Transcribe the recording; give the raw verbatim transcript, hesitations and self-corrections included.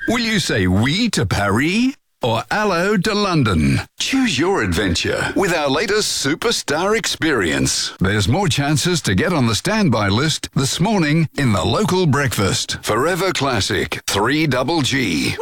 Will you say oui to Paris or hello to London? Choose your adventure with our latest superstar experience. There's more chances to get on the standby list this morning in the local breakfast. Forever Classic three double G.